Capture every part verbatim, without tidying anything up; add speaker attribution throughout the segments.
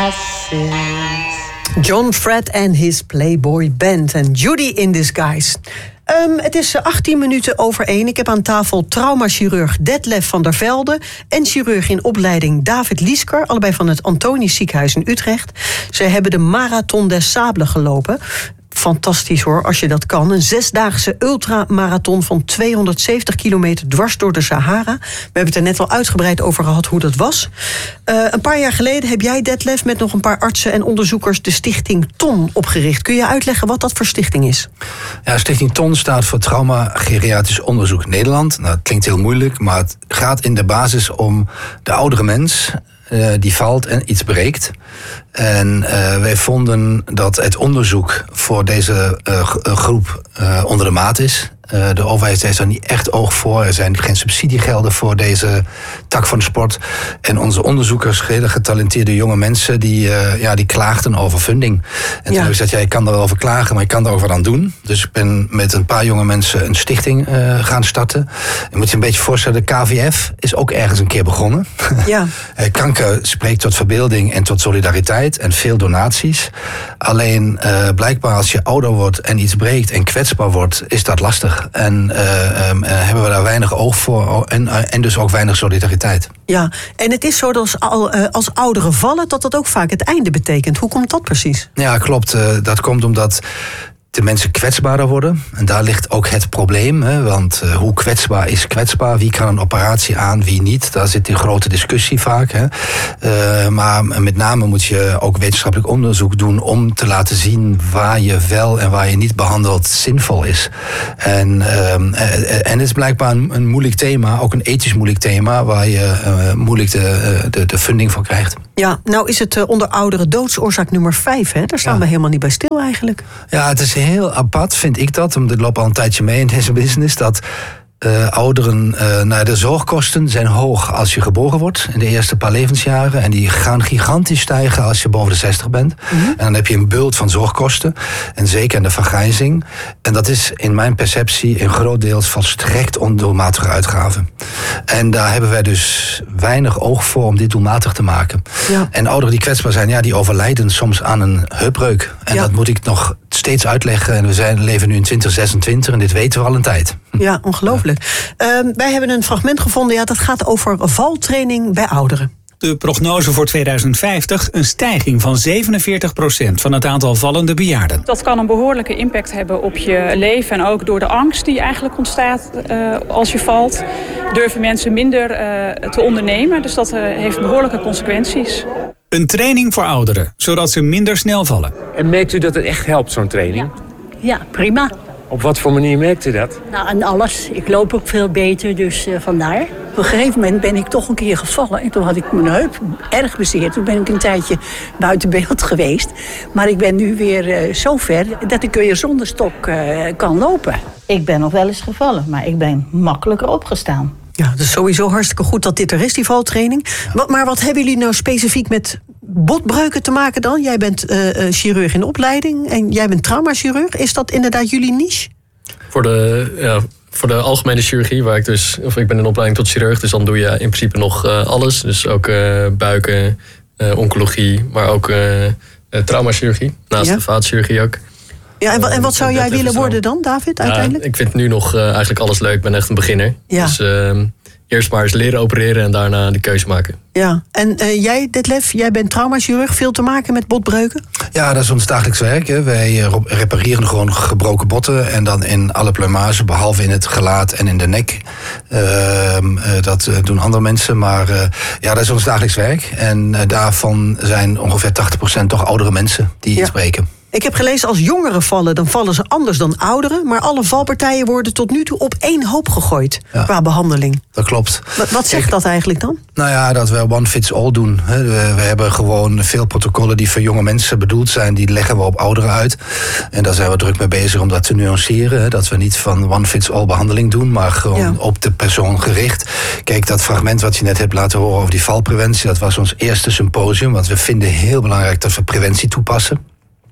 Speaker 1: glasses.
Speaker 2: John Fred en his Playboy Band en Judy in Disguise. Um, het is achttien minuten over één. Ik heb aan tafel traumachirurg Detlef van der Velde en chirurg in opleiding David Liesker, allebei van het Antonius Ziekenhuis in Utrecht. Zij hebben de Marathon des Sables gelopen. Fantastisch hoor, als je dat kan. Een zesdaagse ultramarathon van tweehonderdzeventig kilometer dwars door de Sahara. We hebben het er net al uitgebreid over gehad hoe dat was. Uh, een paar jaar geleden heb jij, Detlef, met nog een paar artsen en onderzoekers de stichting T O N opgericht. Kun je uitleggen wat dat voor stichting is?
Speaker 3: Ja, stichting T O N staat voor Trauma Geriatrisch Onderzoek Nederland. Nou, dat klinkt heel moeilijk, maar het gaat in de basis om de oudere mens Uh, die valt en iets breekt. En uh, wij vonden dat het onderzoek voor deze uh, groep uh, onder de maat is. Uh, de overheid heeft daar niet echt oog voor. Er zijn geen subsidiegelden voor deze tak van de sport. En onze onderzoekers, hele getalenteerde jonge mensen, die, uh, ja, die klaagden over funding. En ja. toen heb ik gezegd, ja, ik kan er wel over klagen, maar ik kan er ook wat aan doen. Dus ik ben met een paar jonge mensen een stichting uh, gaan starten. Je moet je een beetje voorstellen, de K V F is ook ergens een keer begonnen. Ja. Kanker spreekt tot verbeelding en tot solidariteit en veel donaties. Alleen uh, blijkbaar als je ouder wordt en iets breekt en kwetsbaar wordt, is dat lastig. En uh, um, uh, hebben we daar weinig oog voor en, uh, en dus ook weinig solidariteit.
Speaker 2: Ja, en het is zo dat als, al, uh, als ouderen vallen, dat dat ook vaak het einde betekent. Hoe komt dat precies?
Speaker 3: Ja, klopt. Uh, dat komt omdat de mensen kwetsbaarder worden. En daar ligt ook het probleem. Hè? Want uh, hoe kwetsbaar is kwetsbaar? Wie kan een operatie aan, wie niet? Daar zit een grote discussie vaak. Hè? Uh, maar met name moet je ook wetenschappelijk onderzoek doen om te laten zien waar je wel en waar je niet behandeld zinvol is. En, uh, en het is blijkbaar een, een moeilijk thema, ook een ethisch moeilijk thema, waar je uh, moeilijk de, de, de funding voor krijgt.
Speaker 2: Ja, nou is het uh, onder ouderen doodsoorzaak nummer vijf, hè? Daar staan ja. we helemaal niet bij stil eigenlijk.
Speaker 3: Ja, het is heel apart, vind ik dat, omdat ik loop al een tijdje mee in deze business, dat uh, ouderen, uh, nou, de zorgkosten zijn hoog als je geboren wordt in de eerste paar levensjaren. En die gaan gigantisch stijgen als je boven de zestig bent. Mm-hmm. En dan heb je een bult van zorgkosten. En zeker in de vergrijzing. En dat is in mijn perceptie een groot deels volstrekt ondoelmatige uitgaven. En daar hebben wij dus weinig oog voor om dit doelmatig te maken. Ja. En ouderen die kwetsbaar zijn, ja, die overlijden soms aan een heupbreuk. En ja. dat moet ik nog steeds uitleggen. En we zijn, leven nu in twintig zesentwintig en dit weten we al een tijd.
Speaker 2: Ja, ongelooflijk. Ja. Uh, wij hebben een fragment gevonden, ja, dat gaat over valtraining bij ouderen.
Speaker 4: De prognose voor tweeduizend vijftig, een stijging van zevenenveertig procent van het aantal vallende bejaarden.
Speaker 5: Dat kan een behoorlijke impact hebben op je leven en ook door de angst die eigenlijk ontstaat uh, als je valt. Durven mensen minder uh, te ondernemen, dus dat uh, heeft behoorlijke consequenties.
Speaker 4: Een training voor ouderen, zodat ze minder snel vallen.
Speaker 6: En merkt u dat het echt helpt, zo'n training?
Speaker 7: Ja, ja, prima.
Speaker 6: Op wat voor manier merkt u dat?
Speaker 7: Nou, aan alles. Ik loop ook veel beter, dus uh, vandaar. Op een gegeven moment ben ik toch een keer gevallen. En toen had ik mijn heup erg bezeerd. Toen ben ik een tijdje buiten beeld geweest. Maar ik ben nu weer uh, zo ver dat ik weer zonder stok uh, kan lopen.
Speaker 8: Ik ben nog wel eens gevallen, maar ik ben makkelijker opgestaan.
Speaker 2: Ja, dat is sowieso hartstikke goed dat dit er is, die valtraining. Ja. Maar wat hebben jullie nou specifiek met botbreuken te maken dan? Jij bent uh, chirurg in opleiding en jij bent traumachirurg. Is dat inderdaad jullie niche?
Speaker 9: Voor de, ja, voor de algemene chirurgie, waar ik dus, of ik ben in opleiding tot chirurg, dus dan doe je in principe nog uh, alles. Dus ook uh, buiken, uh, oncologie, maar ook uh, uh, traumachirurgie, naast ja. de vaatchirurgie ook.
Speaker 2: Ja, en, en wat zou jij willen worden dan, David, uiteindelijk?
Speaker 9: Ja, ik vind nu nog uh, eigenlijk alles leuk. Ik ben echt een beginner. Ja. Dus uh, eerst maar eens leren opereren en daarna de keuze maken.
Speaker 2: Ja, en uh, jij, Detlef, jij bent traumachirurg. Veel te maken met botbreuken?
Speaker 3: Ja, dat is ons dagelijks werk. Hè. Wij repareren gewoon gebroken botten en dan in alle plumage, behalve in het gelaat en in de nek. Uh, uh, dat doen andere mensen, maar uh, ja, dat is ons dagelijks werk. En uh, daarvan zijn ongeveer tachtig procent toch oudere mensen die ja. iets breken.
Speaker 2: Ik heb gelezen, als jongeren vallen, dan vallen ze anders dan ouderen. Maar alle valpartijen worden tot nu toe op één hoop gegooid ja. qua behandeling.
Speaker 3: Dat klopt.
Speaker 2: Wat, wat zegt Kijk, dat eigenlijk dan?
Speaker 3: Nou ja, dat we one fits all doen. We, we hebben gewoon veel protocollen die voor jonge mensen bedoeld zijn. Die leggen we op ouderen uit. En daar zijn we druk mee bezig om dat te nuanceren. Dat we niet van one fits all behandeling doen, maar gewoon ja. op de persoon gericht. Kijk, dat fragment wat je net hebt laten horen over die valpreventie, dat was ons eerste symposium. Want we vinden heel belangrijk dat we preventie toepassen.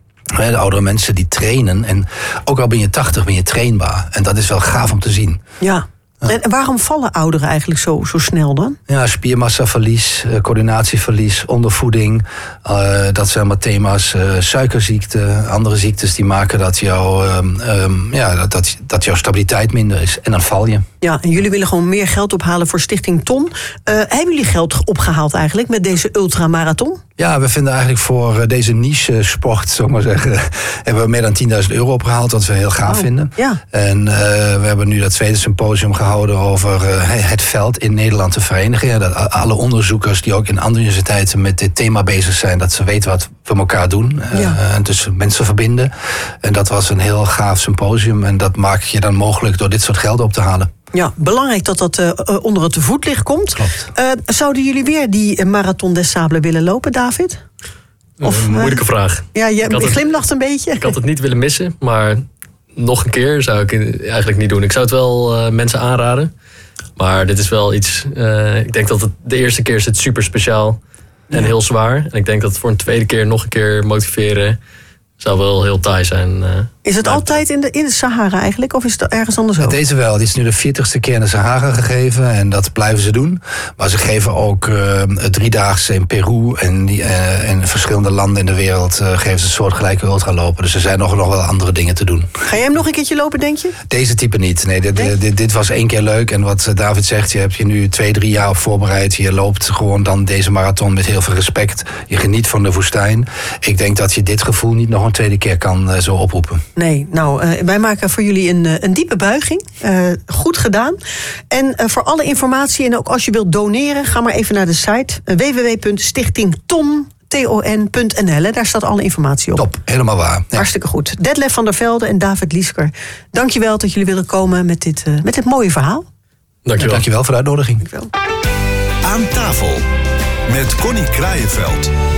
Speaker 3: De oudere mensen die trainen. En ook al ben je tachtig, ben je trainbaar. En dat is wel gaaf om te zien.
Speaker 2: Ja.
Speaker 3: Ja.
Speaker 2: En waarom vallen ouderen eigenlijk zo, zo snel dan?
Speaker 3: Ja, spiermassaverlies, uh, coördinatieverlies, ondervoeding. Uh, dat zijn maar thema's. Uh, suikerziekte, andere ziektes die maken dat, jou, um, um, ja, dat, dat, dat jouw stabiliteit minder is. En dan val je.
Speaker 2: Ja, en jullie willen gewoon meer geld ophalen voor Stichting Ton. Uh, hebben jullie geld opgehaald eigenlijk met deze ultramarathon?
Speaker 3: Ja, we vinden eigenlijk voor deze niche sport, zou ik maar zeggen, hebben we meer dan tienduizend euro opgehaald, wat we heel gaaf
Speaker 2: oh,
Speaker 3: vinden.
Speaker 2: Ja.
Speaker 3: En uh, we hebben nu dat tweede symposium gehouden over uh, het veld in Nederland te verenigen. Ja, dat alle onderzoekers die ook in andere universiteiten met dit thema bezig zijn, dat ze weten wat we elkaar doen. Ja. Uh, en dus mensen verbinden. En dat was een heel gaaf symposium. En dat maak je dan mogelijk door dit soort geld op te halen.
Speaker 2: Ja, belangrijk dat dat uh, onder het voetlicht komt.
Speaker 3: Klopt.
Speaker 2: Uh, zouden jullie weer die Marathon des Sables willen lopen, David?
Speaker 9: Of, een moeilijke uh, vraag.
Speaker 2: Ja, je, je glimlacht een
Speaker 9: het,
Speaker 2: beetje.
Speaker 9: Ik had het niet willen missen, maar nog een keer zou ik eigenlijk niet doen. Ik zou het wel uh, mensen aanraden. Maar dit is wel iets... Uh, ik denk dat het de eerste keer is het super speciaal en ja. heel zwaar. En ik denk dat het voor een tweede keer nog een keer motiveren zou wel heel taai zijn. Uh,
Speaker 2: is het altijd in de, in de Sahara eigenlijk? Of is het ergens anders ook?
Speaker 3: Deze wel. Dit is nu de veertigste keer in de Sahara gegeven. En dat blijven ze doen. Maar ze geven ook uh, driedaagse in Peru. En die, uh, in verschillende landen in de wereld uh, geven ze soortgelijke ultralopen. Dus er zijn nog, nog wel andere dingen te doen.
Speaker 2: Ga jij hem nog een keertje lopen, denk je?
Speaker 3: Deze type niet. Nee, dit, nee? dit, dit was één keer leuk. En wat David zegt, je hebt je nu twee, drie jaar op voorbereid. Je loopt gewoon dan deze marathon met heel veel respect. Je geniet van de woestijn. Ik denk dat je dit gevoel niet nog een tweede keer kan uh, zo oproepen.
Speaker 2: Nee, nou, uh, wij maken voor jullie een, uh, een diepe buiging. Uh, goed gedaan. En uh, voor alle informatie en ook als je wilt doneren, ga maar even naar de site uh, w w w punt stichting ton punt n l. Daar staat alle informatie op.
Speaker 3: Top, helemaal waar. Ja.
Speaker 2: Hartstikke goed. Detlef van der Velde en David Liesker, dankjewel dat jullie willen komen met dit, uh, met dit mooie verhaal.
Speaker 9: Dankjewel.
Speaker 3: Ja, dankjewel voor de uitnodiging.
Speaker 2: Dankjewel.
Speaker 1: Aan tafel met Connie Kraaienveld.